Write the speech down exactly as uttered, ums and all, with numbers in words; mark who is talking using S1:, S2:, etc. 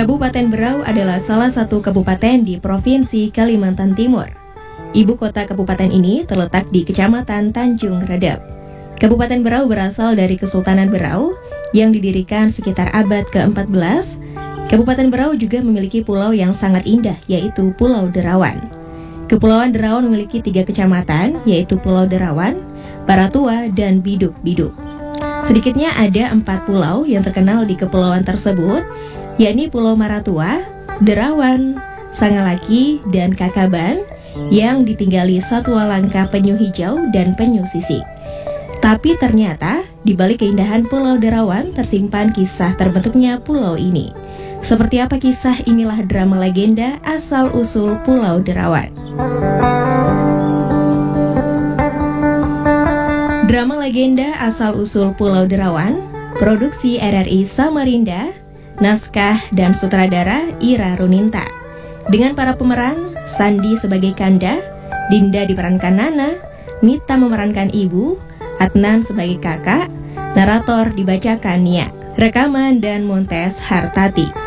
S1: Kabupaten Berau adalah salah satu kabupaten di Provinsi Kalimantan Timur. Ibu kota kabupaten ini terletak di Kecamatan Tanjung Redep. Kabupaten Berau berasal dari Kesultanan Berau yang didirikan sekitar abad keempat belas. Kabupaten Berau juga memiliki pulau yang sangat indah, yaitu Pulau Derawan. Kepulauan Derawan memiliki tiga kecamatan, yaitu Pulau Derawan, Paratua, dan Biduk-Biduk. Sedikitnya ada empat pulau yang terkenal di kepulauan tersebut, yakni Pulau Maratua, Derawan, Sangalaki, dan Kakaban, yang ditinggali satwa langka penyu hijau dan penyu sisik. Tapi ternyata, di balik keindahan Pulau Derawan tersimpan kisah terbentuknya pulau ini. Seperti apa kisah, inilah drama legenda asal-usul Pulau Derawan. Drama legenda asal-usul Pulau Derawan, produksi R R I Samarinda, naskah dan sutradara Ira Runinta. Dengan para pemeran, Sandi sebagai Kanda, Dinda diperankan Nana, Nita memerankan ibu, Adnan sebagai kakak, narator dibacakan Nia, rekaman dan montes Hartati.